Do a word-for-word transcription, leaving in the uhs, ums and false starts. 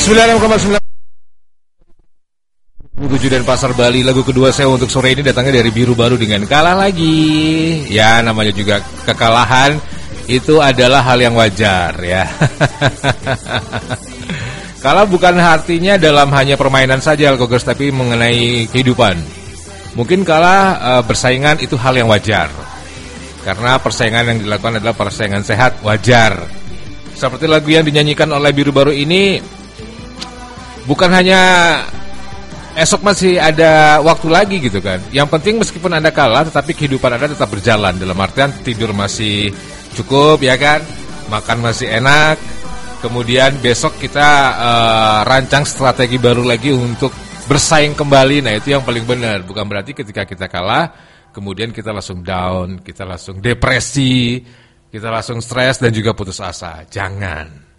sembilan puluh enam koma sembilan tujuh dan Pasar Bali. Lagu kedua saya untuk sore ini datangnya dari Biru Baru dengan Kalah Lagi. Ya, namanya juga kekalahan itu adalah hal yang wajar ya. Kalah bukan artinya dalam hanya permainan saja Alkogers, tapi mengenai kehidupan. Mungkin kalah uh, bersaingan itu hal yang wajar. Karena persaingan yang dilakukan adalah persaingan sehat, wajar. Seperti lagu yang dinyanyikan oleh Biru Baru ini, bukan hanya esok masih ada waktu lagi gitu kan. Yang penting meskipun Anda kalah, tetapi kehidupan Anda tetap berjalan. Dalam artian tidur masih cukup ya kan, makan masih enak. Kemudian besok kita uh, rancang strategi baru lagi untuk bersaing kembali. Nah itu yang paling benar. Bukan berarti ketika kita kalah kemudian kita langsung down, kita langsung depresi, kita langsung stres dan juga putus asa. Jangan.